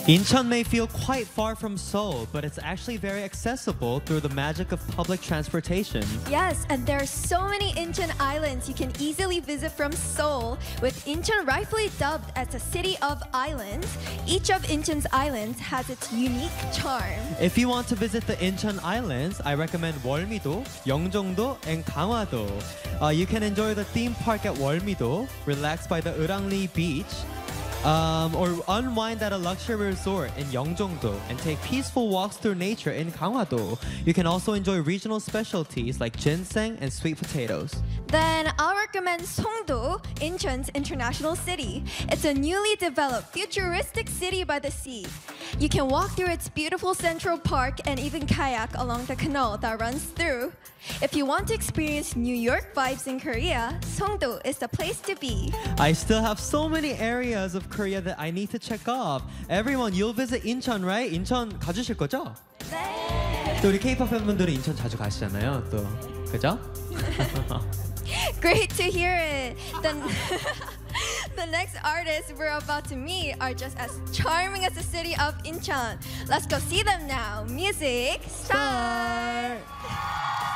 Incheon may feel quite far from Seoul, but it's actually very accessible through the magic of public transportation. Yes, and there are so many Incheon islands you can easily visit from Seoul, with Incheon rightfully dubbed as a city of islands. Each of Incheon's islands has its unique charm. If you want to visit the Incheon Islands, I recommend Wolmido, Yeongjongdo, and Gangwado. You can enjoy the theme park at Wolmido, relax by the Urangli beach, or unwind at a luxury resort in Yeongjongdo and take peaceful walks through nature in Gangwado. You can also enjoy regional specialties like ginseng and sweet potatoes. Then I'll recommend Songdo, Incheon's international city. It's a newly developed futuristic city by the sea. You can walk through its beautiful central park and even kayak along the canal that runs through. If you want to experience New York vibes in Korea, Songdo is the place to be. I still have so many areas of Korea that I need to check off. Everyone, you'll visit Incheon, right? 인천 가주실 거죠? 네. 또 우리 K-pop 팬분들은 인천 자주 가시잖아요, 또. 그죠? Great to hear it. Then the next artists we're about to meet are just as charming as the city of Incheon. Let's go see them now. Music start.